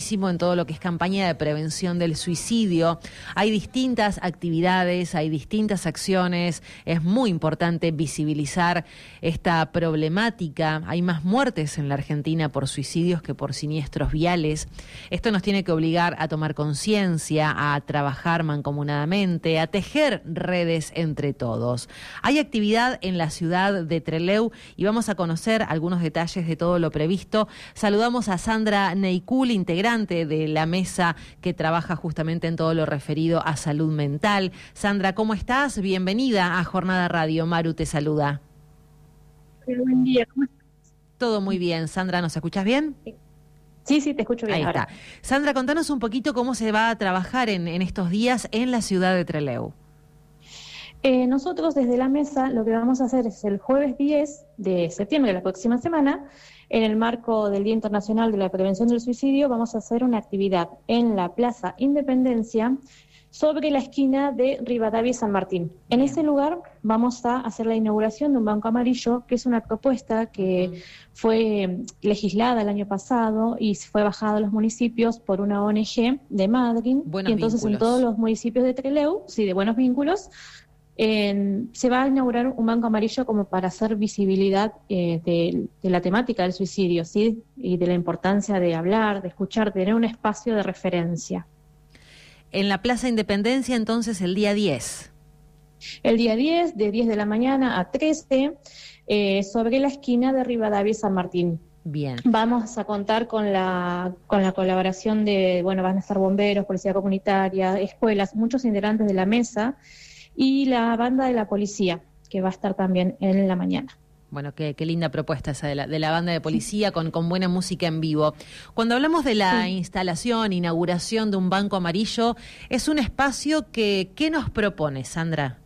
en todo lo que es campaña de prevención del suicidio. Hay distintas actividades, hay distintas acciones. Es muy importante visibilizar esta problemática. Hay más muertes en la Argentina por suicidios que por siniestros viales. Esto nos tiene que obligar a tomar conciencia, a trabajar mancomunadamente, a tejer redes entre todos. Hay actividad en la ciudad de Trelew y vamos a conocer algunos detalles de todo lo previsto. Saludamos a Sandra Neicul, integrante de la mesa que trabaja justamente en todo lo referido a salud mental. Sandra, ¿cómo estás? Bienvenida a Jornada Radio. Maru te saluda. Buen día, ¿cómo estás? Todo muy bien. Sandra, ¿nos escuchas bien? Sí, te escucho bien. Ahí ahora. está. Sandra, contanos un poquito cómo se va a trabajar en estos días en la ciudad de Trelew. Nosotros desde la mesa lo que vamos a hacer es el jueves 10 de septiembre, la próxima semana, en el marco del Día Internacional de la Prevención del Suicidio, vamos a hacer una actividad en la Plaza Independencia sobre la esquina de Rivadavia y San Martín. En ese lugar vamos a hacer la inauguración de un banco amarillo, que es una propuesta que fue legislada el año pasado y fue bajada a los municipios por una ONG de Madrid. Buenos y entonces vínculos. En todos los municipios de Trelew, sí, de Buenos Vínculos, se va a inaugurar un banco amarillo como para hacer visibilidad de la temática del suicidio, ¿sí? Y de la importancia de hablar, de escuchar, de tener un espacio de referencia. En la Plaza Independencia, entonces, el día 10. El día 10, de 10 de la mañana a 13, sobre la esquina de Rivadavia y San Martín. Bien. Vamos a contar con la colaboración de, van a estar bomberos, policía comunitaria, escuelas, muchos integrantes de la mesa, y la banda de la policía, que va a estar también en la mañana. Bueno, qué linda propuesta esa de la banda de policía con buena música en vivo. Cuando hablamos de la instalación, inauguración de un banco amarillo, es un espacio que, ¿qué nos propone, Sandra?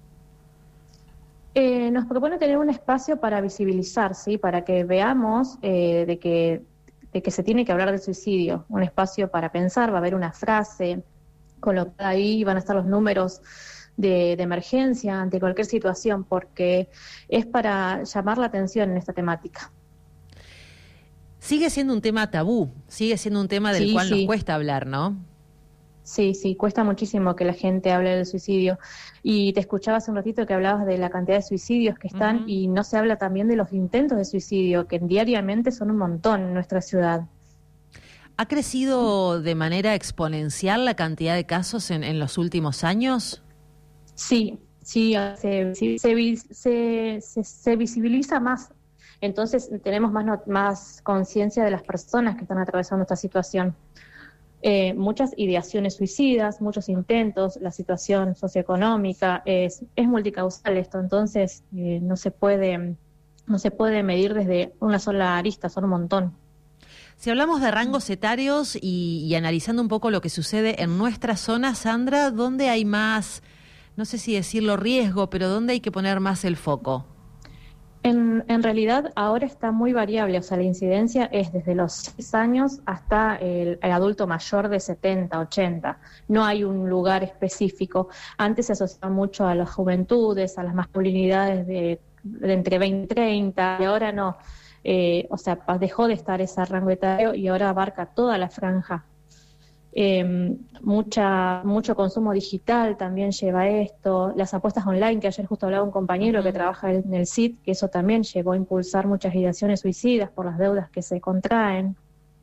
Nos propone tener un espacio para visibilizar, ¿sí? Para que veamos de que se tiene que hablar del suicidio, un espacio para pensar, va a haber una frase colocada ahí, van a estar los números de emergencia ante cualquier situación, porque es para llamar la atención en esta temática. Sigue siendo un tema tabú, sigue siendo un tema del cual nos cuesta hablar, ¿no? Sí, cuesta muchísimo que la gente hable del suicidio. Y te escuchaba hace un ratito que hablabas de la cantidad de suicidios que están, y no se habla también de los intentos de suicidio, que diariamente son un montón en nuestra ciudad. ¿Ha crecido de manera exponencial la cantidad de casos en los últimos años? Sí, se visibiliza más, entonces tenemos más conciencia de las personas que están atravesando esta situación. Muchas ideaciones suicidas, muchos intentos, la situación socioeconómica es multicausal esto, entonces no se puede medir desde una sola arista, son un montón. Si hablamos de rangos etarios y analizando un poco lo que sucede en nuestra zona, Sandra, ¿dónde hay más, no sé si decirlo riesgo, pero dónde hay que poner más el foco? En realidad ahora está muy variable, o sea, la incidencia es desde los 6 años hasta el adulto mayor de 70, 80. No hay un lugar específico. Antes se asociaba mucho a las juventudes, a las masculinidades de entre 20 y 30, y ahora no. Dejó de estar ese rango etario y ahora abarca toda la franja. Mucho consumo digital también lleva a esto, las apuestas online, que ayer justo hablaba un compañero que trabaja en el CID, que eso también llevó a impulsar muchas ideaciones suicidas por las deudas que se contraen.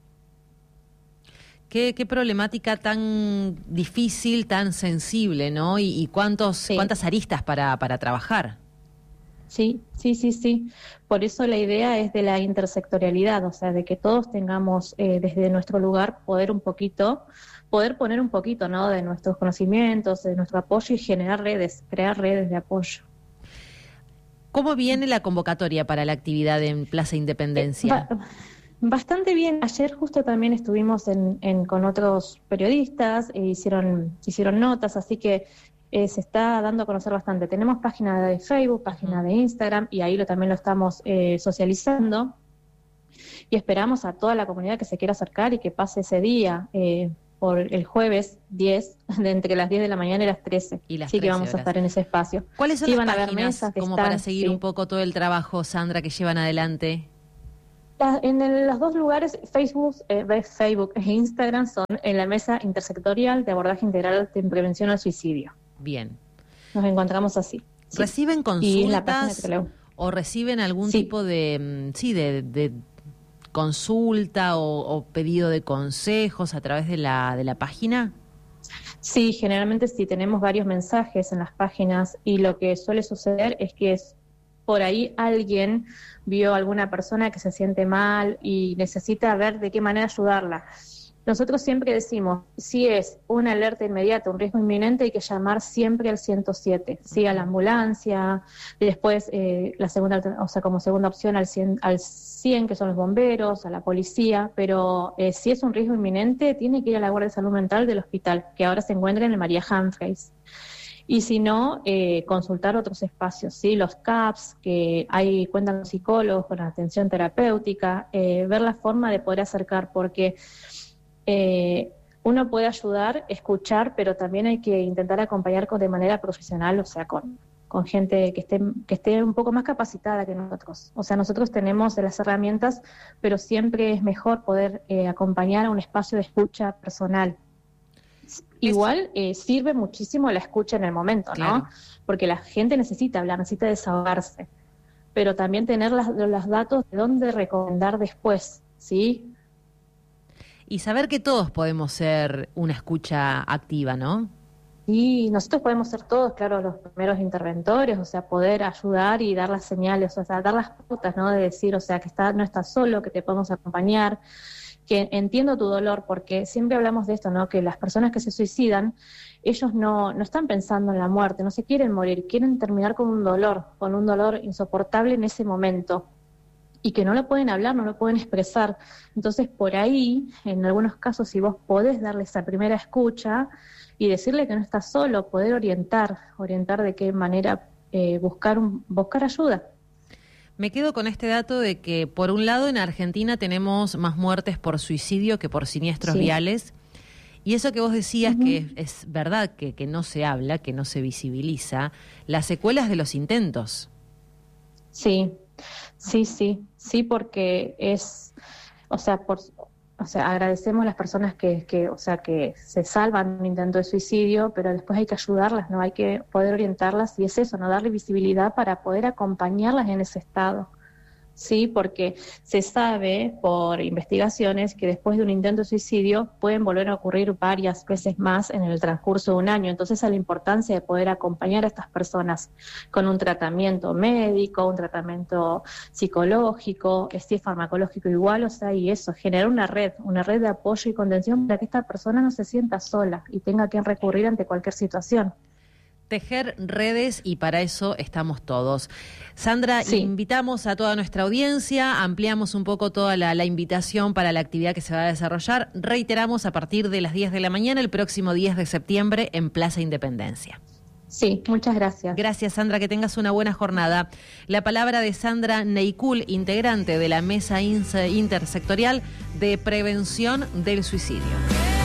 Qué problemática tan difícil, tan sensible, ¿no? Y cuántas aristas para trabajar. Sí. Por eso la idea es de la intersectorialidad, o sea, de que todos tengamos desde nuestro lugar poder poner un poquito, ¿no? De nuestros conocimientos, de nuestro apoyo y generar redes, crear redes de apoyo. ¿Cómo viene la convocatoria para la actividad en Plaza Independencia? Bastante bien. Ayer justo también estuvimos con otros periodistas, hicieron notas, así que se está dando a conocer bastante. Tenemos página de Facebook, página de Instagram, y ahí también lo estamos socializando. Y esperamos a toda la comunidad que se quiera acercar y que pase ese día por el jueves 10, entre las 10 de la mañana y las 13. Así que vamos a estar en ese espacio. ¿Cuáles son las páginas como para seguir un poco todo el trabajo, Sandra, que llevan adelante? Los dos lugares, Facebook e Instagram, son en la Mesa Intersectorial de Abordaje Integral de Prevención al Suicidio. Bien. Nos encontramos así. Sí. ¿Reciben Y en la página consultas o reciben algún tipo de consulta o pedido de consejos a través de la página? Sí, generalmente sí, tenemos varios mensajes en las páginas y lo que suele suceder es que por ahí alguien vio a alguna persona que se siente mal y necesita ver de qué manera ayudarla. Nosotros siempre decimos, si es una alerta inmediata, un riesgo inminente, hay que llamar siempre al 107, ¿sí? A la ambulancia, y después como segunda opción al 100, que son los bomberos, a la policía, pero si es un riesgo inminente, tiene que ir a la Guardia de Salud Mental del hospital, que ahora se encuentra en el María Humphreys. Y si no, consultar otros espacios, ¿sí? Los CAPS, que cuentan con psicólogos, con atención terapéutica, ver la forma de poder acercar, porque uno puede ayudar, escuchar, pero también hay que intentar acompañar de manera profesional, o sea, con gente que esté un poco más capacitada que nosotros. O sea, nosotros tenemos las herramientas, pero siempre es mejor poder acompañar a un espacio de escucha personal. Igual sirve muchísimo la escucha en el momento, claro, ¿no? Porque la gente necesita hablar, necesita desahogarse, pero también tener los datos de dónde recomendar después, ¿sí? Y saber que todos podemos ser una escucha activa, ¿no? Y nosotros podemos ser todos, claro, los primeros interventores, o sea, poder ayudar y dar las señales, o sea, dar las pautas, ¿no? De decir, o sea, que no estás solo, que te podemos acompañar, que entiendo tu dolor, porque siempre hablamos de esto, ¿no? Que las personas que se suicidan, ellos no están pensando en la muerte, no se quieren morir, quieren terminar con un dolor insoportable en ese momento, y que no lo pueden hablar, no lo pueden expresar. Entonces, por ahí, en algunos casos, si vos podés darle esa primera escucha y decirle que no estás solo, poder orientar de qué manera buscar ayuda. Me quedo con este dato de que, por un lado, en Argentina tenemos más muertes por suicidio que por siniestros viales. Y eso que vos decías, que es verdad que no se habla, que no se visibiliza, las secuelas de los intentos. Sí, porque agradecemos a las personas que se salvan de un intento de suicidio, pero después hay que ayudarlas, ¿no? Hay que poder orientarlas, y es eso, ¿no? Darle visibilidad para poder acompañarlas en ese estado. Sí, porque se sabe por investigaciones que después de un intento de suicidio pueden volver a ocurrir varias veces más en el transcurso de un año. Entonces, a la importancia de poder acompañar a estas personas con un tratamiento médico, un tratamiento psicológico, si es farmacológico igual, o sea, y eso, generar una red de apoyo y contención para que esta persona no se sienta sola y tenga a quien recurrir ante cualquier situación. Tejer redes, y para eso estamos todos. Sandra, invitamos a toda nuestra audiencia, ampliamos un poco toda la invitación para la actividad que se va a desarrollar. Reiteramos, a partir de las 10 de la mañana, el próximo 10 de septiembre, en Plaza Independencia. Sí, muchas gracias. Gracias, Sandra, que tengas una buena jornada. La palabra de Sandra Neicul, integrante de la Mesa Intersectorial de Prevención del Suicidio.